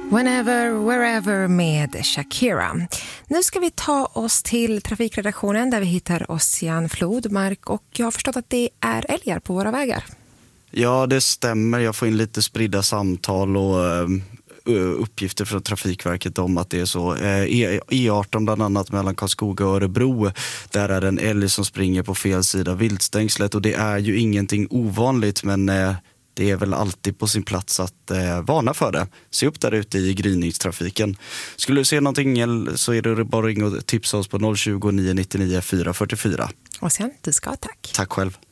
Whenever, wherever med Shakira. Nu ska vi ta oss till trafikredaktionen där vi hittar Ossian Flodmark, och jag har förstått att det är älgar på våra vägar. Ja, det stämmer. Jag får in lite spridda samtal och uppgifter från Trafikverket om att det är så. E18 bland annat mellan Karlskoga och Örebro, där är en älg som springer på fel sida viltstängslet, och det är ju ingenting ovanligt, men det är väl alltid på sin plats att varna för det. Se upp där ute i gryningstrafiken. Skulle du se någonting så är det bara ringa och tipsa oss på 020 999 444. Och sen, du ska tack. Tack själv.